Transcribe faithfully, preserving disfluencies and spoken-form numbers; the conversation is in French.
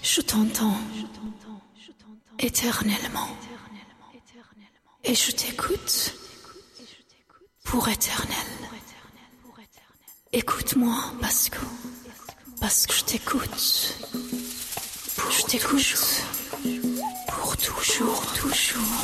Je t'entends éternellement et je t'écoute pour éternel. Écoute-moi parce que parce que je t'écoute. Je t'écoute